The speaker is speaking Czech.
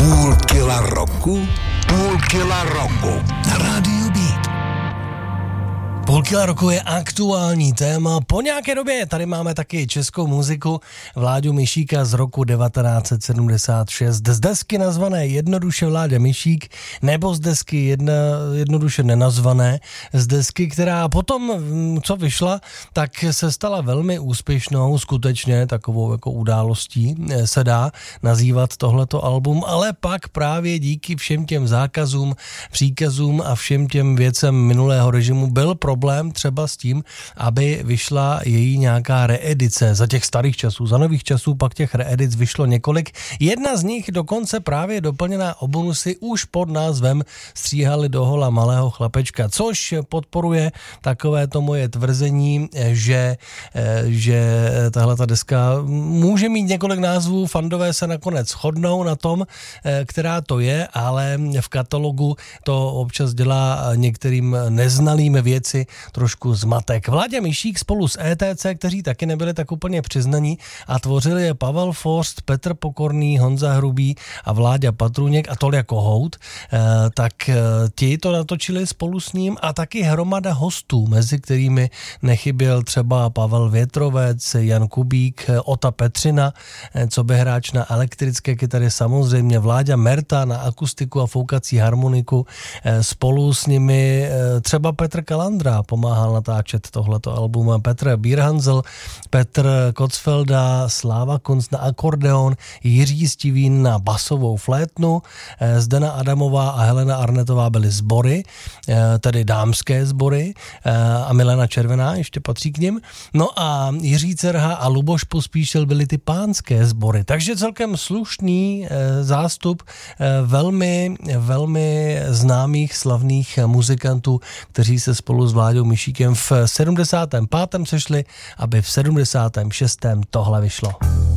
Půl kila roku? Půl kila roku na Rádiu Beat. Půl kila roku je aktuální téma. Po nějaké době tady máme taky českou muziku Vláďu Mišíka z roku 1976. Z desky nazvané jednoduše Vláďa Mišík, nebo z desky jednoduše nenazvané. Z desky, která potom, co vyšla, tak se stala velmi úspěšnou, skutečně takovou jako událostí se dá nazývat tohleto album, ale pak právě díky všem těm zákazům, příkazům a všem těm věcem minulého režimu byl problém třeba s tím, aby vyšla její nějaká reedice za těch starých časů. Za nových časů pak těch reedic vyšlo několik. Jedna z nich dokonce právě doplněná o bonusy už pod názvem Stříhali do hola malého chlapečka, což podporuje takové to moje tvrzení, že tahle ta deska může mít několik názvů, fandové se nakonec shodnou na tom, která to je, ale v katalogu to občas dělá některým neznalým věci trošku zmatek. Vláďa Mišík spolu s ETC, kteří taky nebyli tak úplně přiznaní a tvořili je Pavel Forst, Petr Pokorný, Honza Hrubý a Vláďa Patruněk a Tolja Kohout, tak ti to natočili spolu s ním a taky hromada hostů, mezi kterými nechyběl třeba Pavel Větrovec, Jan Kubík, Ota Petřina, coby hráč na elektrické kytary, samozřejmě Vláďa Merta na akustiku a foukací harmoniku, spolu s nimi třeba Petr Kalandra pomáhal natáčet tohleto album, Petr Bírhanzel, Petr Kocfelda, Sláva Kunc na akordeon, Jiří Stivín na basovou flétnu, Zdena Adamová a Helena Arnetová byly sbory, tedy dámské sbory, a Milena Červená ještě patří k nim. No a Jiří Cerha a Luboš Pospíšil byly ty pánské sbory. Takže celkem slušný zástup velmi, velmi známých, slavných muzikantů, kteří se spolu s Vláďou Mišíkem v 75. sešli, aby v 76. tohle vyšlo.